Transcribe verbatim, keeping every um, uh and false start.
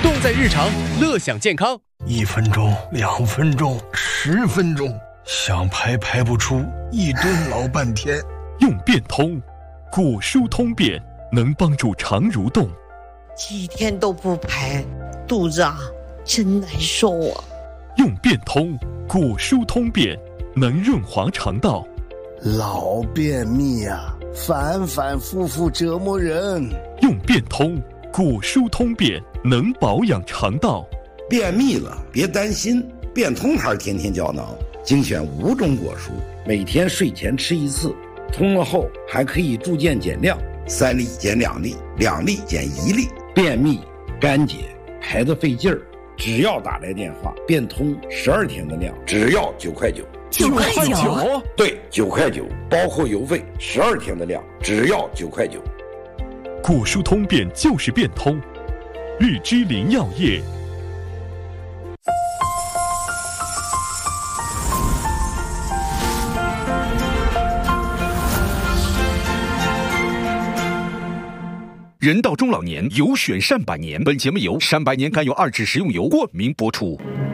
动在日常，乐享健康。 一分钟，两分钟，十分钟，想排排不出，一蹲老半天。 用变通，果蔬通便能帮助肠蠕动。 几天都不排，肚子啊真难受啊。 用变通，果蔬通便能润滑肠道。 老便秘啊，反反复复折磨人。 用变通，果蔬通便能保养肠道。 便秘了别担心，变通牌天天胶囊精选五种果蔬，每天睡前吃一次，通了后还可以逐渐减量，三粒减两粒，两粒减一粒。便秘干结排得费劲儿，只要打来电话，变通十二天的量，只要九块九。 九块九？ 对，九块九，包括邮费，十二天的量，只要九块九。 果蔬通便就是变通，日之林药业。 人到中老年，有选善百年。本节目由善百年甘油二酯食用油冠名播出。